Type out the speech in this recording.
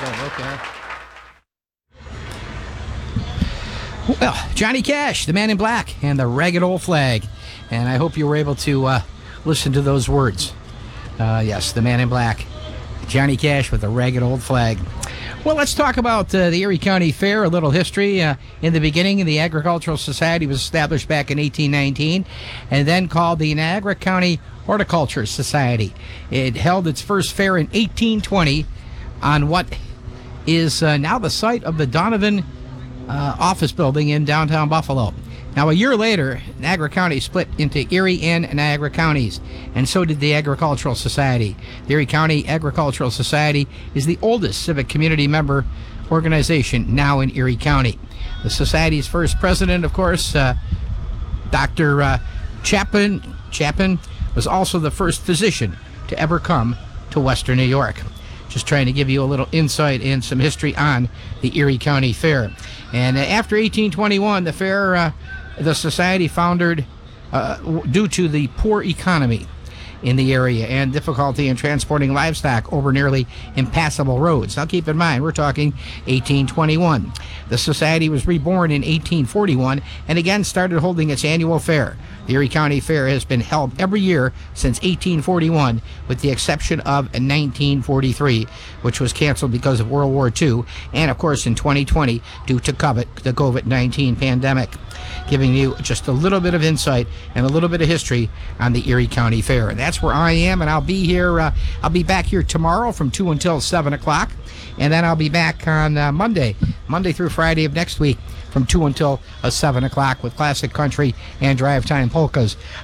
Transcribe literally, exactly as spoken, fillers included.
go. Okay. Well, Johnny Cash, the Man in Black, and the Ragged Old Flag. And I hope you were able to uh, listen to those words. Uh, yes, the Man in Black, Johnny Cash with the Ragged Old Flag. Well, let's talk about uh, the Erie County Fair, a little history. Uh, in the beginning, the Agricultural Society was established back in eighteen nineteen and then called the Niagara County Horticulture Society. It held its first fair in eighteen twenty on what is uh, now the site of the Donovan uh, office building in downtown Buffalo. Now, a year later, Niagara County split into Erie and Niagara counties, and so did the Agricultural Society. The Erie County Agricultural Society is the oldest civic community member organization now in Erie County. The Society's first president, of course, uh, Doctor Uh, Chapin, Chapin, was also the first physician to ever come to Western New York. Just trying to give you a little insight and some history on the Erie County Fair. And uh, after eighteen twenty-one, the fair, uh, the society foundered uh, due to the poor economy in the area and difficulty in transporting livestock over nearly impassable roads. Now keep in mind, we're talking eighteen twenty-one. The society was reborn in eighteen forty-one and again started holding its annual fair. The Erie County Fair has been held every year since eighteen forty-one, with the exception of nineteen forty-three, which was canceled because of World War Two, and of course in twenty twenty due to the COVID nineteen pandemic. Giving you just a little bit of insight and a little bit of history on the Erie County Fair. And that's where I am, and I'll be here. Uh, I'll be back here tomorrow from two until seven o'clock, and then I'll be back on uh, Monday, Monday through Friday of next week from two until uh, seven o'clock with classic country and drive time polkas.